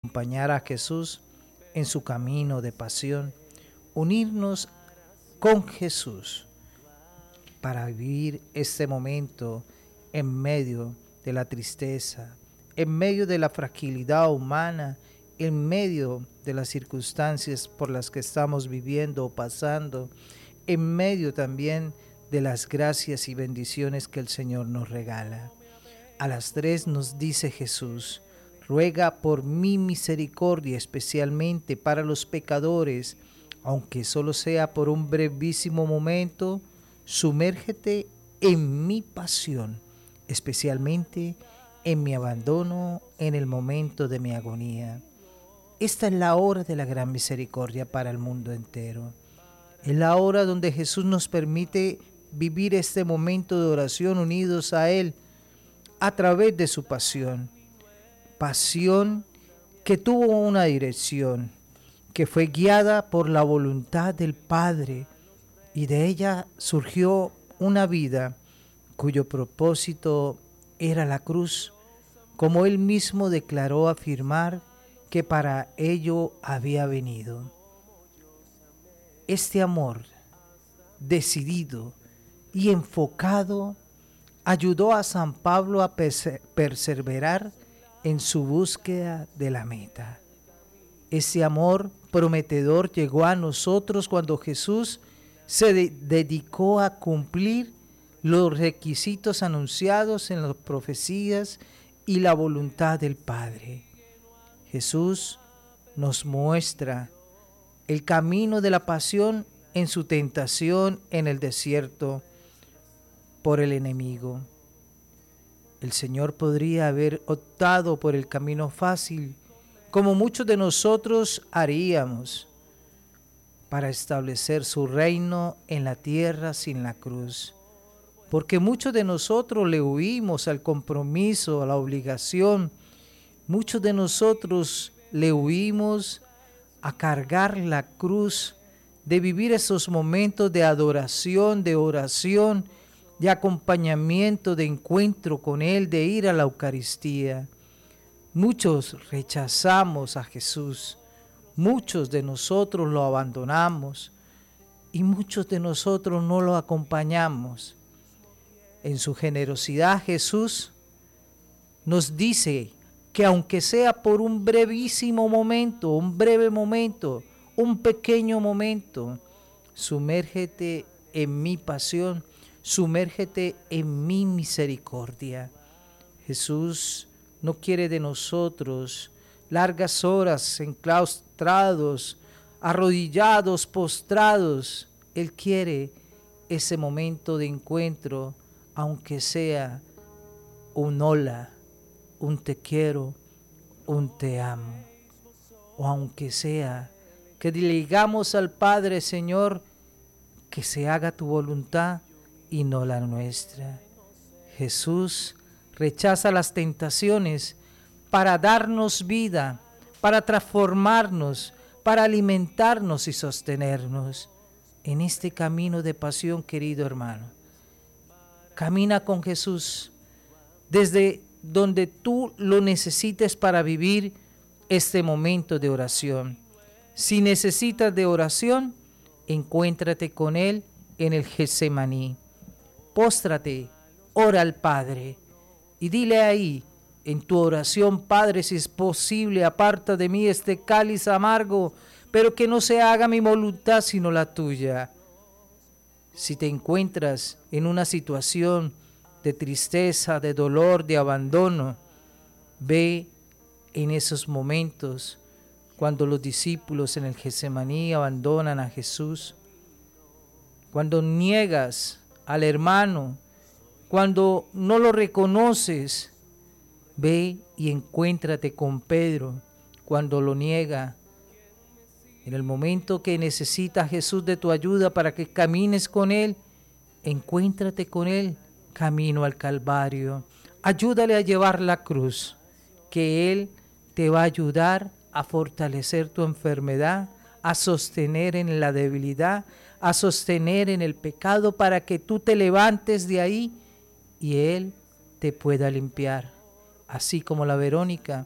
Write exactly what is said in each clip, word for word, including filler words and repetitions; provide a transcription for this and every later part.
acompañar a Jesús en su camino de pasión, unirnos con Jesús para vivir este momento en medio de la tristeza, en medio de la fragilidad humana, en medio de las circunstancias por las que estamos viviendo o pasando, en medio también de las gracias y bendiciones que el Señor nos regala. A las tres nos dice Jesús: ruega por mi misericordia, especialmente para los pecadores, aunque solo sea por un brevísimo momento, sumérgete en mi pasión, especialmente en mi abandono en el momento de mi agonía. Esta es la hora de la gran misericordia para el mundo entero. Es la hora donde Jesús nos permite vivir este momento de oración unidos a Él a través de su pasión. Pasión que tuvo una dirección, que fue guiada por la voluntad del Padre, y de ella surgió una vida cuyo propósito era la cruz, como Él mismo declaró afirmar que para ello había venido. Este amor decidido y enfocado ayudó a San Pablo a perseverar en su búsqueda de la meta. Ese amor prometedor llegó a nosotros cuando Jesús se de- dedicó a cumplir los requisitos anunciados en las profecías y la voluntad del Padre. Jesús nos muestra el camino de la pasión en su tentación en el desierto por el enemigo. El Señor podría haber optado por el camino fácil, como muchos de nosotros haríamos, para establecer su reino en la tierra sin la cruz. Porque muchos de nosotros le huimos al compromiso, a la obligación. Muchos de nosotros le huimos a cargar la cruz, de vivir esos momentos de adoración, de oración, de acompañamiento, de encuentro con Él, de ir a la Eucaristía. Muchos rechazamos a Jesús, muchos de nosotros lo abandonamos y muchos de nosotros no lo acompañamos. En su generosidad Jesús nos dice que aunque sea por un brevísimo momento, un breve momento, un pequeño momento, sumérgete en mi pasión, sumérgete en mi misericordia. Jesús no quiere de nosotros largas horas enclaustrados, arrodillados, postrados. Él quiere ese momento de encuentro, aunque sea un hola, un te quiero, un te amo. O aunque sea que le digamos al Padre: Señor, que se haga tu voluntad y no la nuestra. Jesús rechaza las tentaciones para darnos vida, para transformarnos, para alimentarnos y sostenernos en este camino de pasión, querido hermano. Camina con Jesús desde donde tú lo necesites para vivir este momento de oración. Si necesitas de oración, encuéntrate con Él en el Getsemaní. Póstrate, ora al Padre y dile ahí en tu oración: Padre, si es posible, aparta de mí este cáliz amargo, pero que no se haga mi voluntad sino la tuya. Si te encuentras en una situación de tristeza, de dolor, de abandono, ve en esos momentos cuando los discípulos en el Getsemaní abandonan a Jesús, cuando niegas al hermano, cuando no lo reconoces, ve y encuéntrate con Pedro cuando lo niega. En el momento que necesita Jesús de tu ayuda para que camines con Él, encuéntrate con Él camino al Calvario. Ayúdale a llevar la cruz, que Él te va a ayudar a fortalecer tu enfermedad, a sostener en la debilidad, a sostener en el pecado, para que tú te levantes de ahí y Él te pueda limpiar. Así como la Verónica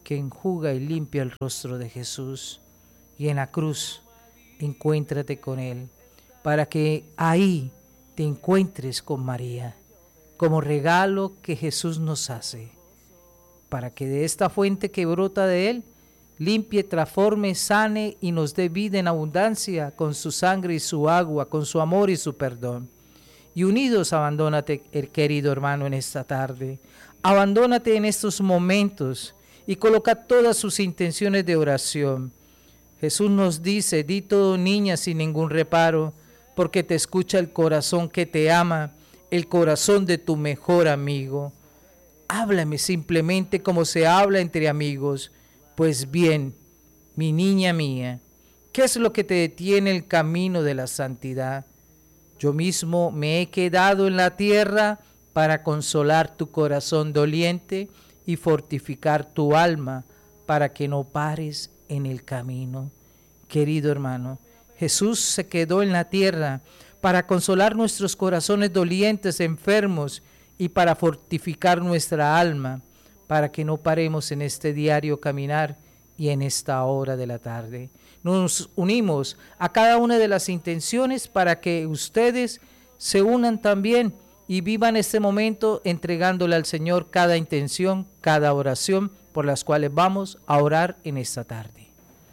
que enjuga y limpia el rostro de Jesús. Y en la cruz, encuéntrate con Él, para que ahí te encuentres con María, como regalo que Jesús nos hace, para que de esta fuente que brota de Él, limpie, transforme, sane y nos dé vida en abundancia con su sangre y su agua, con su amor y su perdón. Y unidos, abandónate, el querido hermano, en esta tarde. Abandónate en estos momentos y coloca todas sus intenciones de oración. Jesús nos dice, di todo, niña, sin ningún reparo, porque te escucha el corazón que te ama, el corazón de tu mejor amigo. Háblame simplemente como se habla entre amigos. Pues bien, mi niña mía, ¿qué es lo que te detiene el camino de la santidad? Yo mismo me he quedado en la tierra para consolar tu corazón doliente y fortificar tu alma para que no pares en el camino. Querido hermano, Jesús se quedó en la tierra para consolar nuestros corazones dolientes, enfermos, y para fortificar nuestra alma, para que no paremos en este diario caminar y en esta hora de la tarde. Nos unimos a cada una de las intenciones para que ustedes se unan también y vivan este momento entregándole al Señor cada intención, cada oración por las cuales vamos a orar en esta tarde.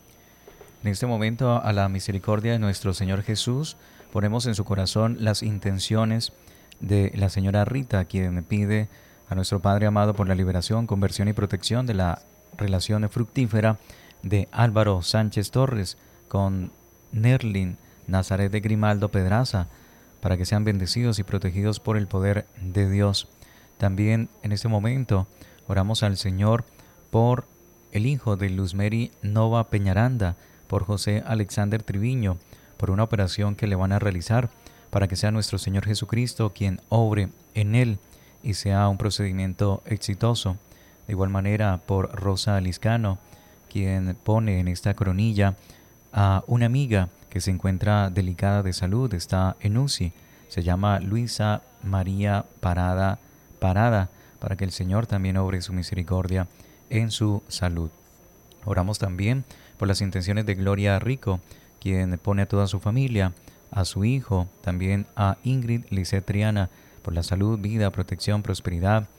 En este momento, a la misericordia de nuestro Señor Jesús, ponemos en su corazón las intenciones de la señora Rita, quien pide a nuestro Padre amado por la liberación, conversión y protección de la relación fructífera de Álvaro Sánchez Torres con Nerlin Nazaret de Grimaldo Pedraza, para que sean bendecidos y protegidos por el poder de Dios. También en este momento oramos al Señor por el hijo de Luzmeri Nova Peñaranda, por José Alexander Triviño, por una operación que le van a realizar, para que sea nuestro Señor Jesucristo quien obre en él y sea un procedimiento exitoso. De igual manera, por Rosa Liscano, quien pone en esta coronilla a una amiga que se encuentra delicada de salud, está en U C I, se llama Luisa María Parada Parada, para que el Señor también obre su misericordia en su salud. Oramos también por las intenciones de Gloria Rico, quien pone a toda su familia, a su hijo, también a Ingrid Lisset Triana, por la salud, vida, protección, prosperidad,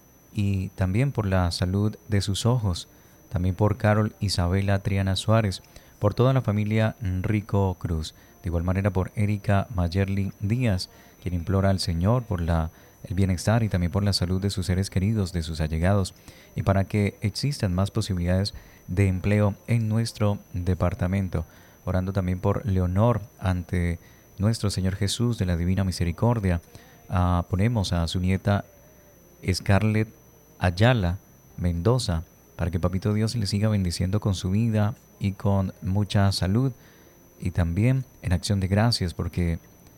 y también por la salud de sus ojos, también por Carol Isabela Triana Suárez, por toda la familia Rico Cruz, de igual manera por Erika Mayerly Díaz, quien implora al Señor por la, el bienestar y también por la salud de sus seres queridos, de sus allegados, y para que existan más posibilidades de empleo en nuestro departamento, orando también por Leonor ante nuestro Señor Jesús de la Divina Misericordia. Uh, ponemos a su nieta Scarlett Ayala Mendoza, para que Papito Dios le siga bendiciendo con su vida y con mucha salud, y también en acción de gracias porque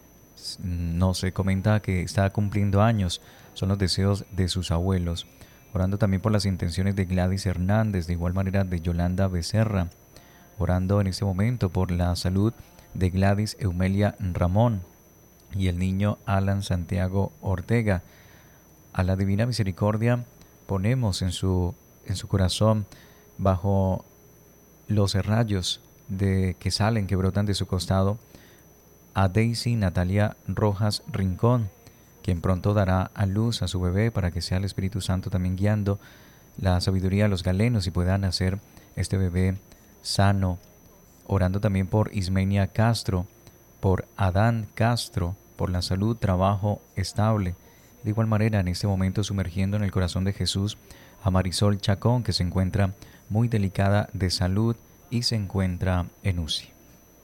no se comenta que está cumpliendo años, son los deseos de sus abuelos, orando también por las intenciones de Gladys Hernández, de igual manera de Yolanda Becerra, orando en este momento por la salud de Gladys Eumelia Ramón y el niño Alan Santiago Ortega. A la Divina Misericordia ponemos en su, en su corazón, bajo los rayos de, que salen, que brotan de su costado, a Daisy Natalia Rojas Rincón, quien pronto dará a luz a su bebé, para que sea el Espíritu Santo también guiando la sabiduría a los galenos y puedan nacer este bebé sano. Orando también por Ismenia Castro, por Adán Castro, por la salud, trabajo estable. De igual manera, en este momento sumergiendo en el corazón de Jesús a Marisol Chacón, que se encuentra muy delicada de salud y se encuentra en U C I.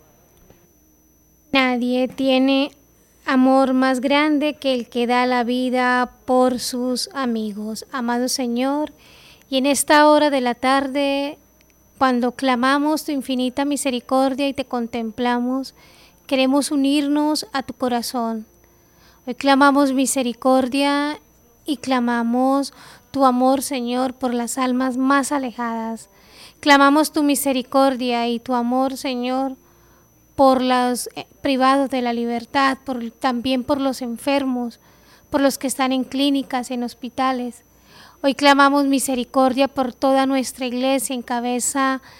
Nadie tiene amor más grande que el que da la vida por sus amigos. Amado Señor, y en esta hora de la tarde, cuando clamamos tu infinita misericordia y te contemplamos, queremos unirnos a tu corazón. Hoy clamamos misericordia y clamamos tu amor, Señor, por las almas más alejadas. Clamamos tu misericordia y tu amor, Señor, por los privados de la libertad, por, también por los enfermos, por los que están en clínicas, en hospitales. Hoy clamamos misericordia por toda nuestra iglesia en cabeza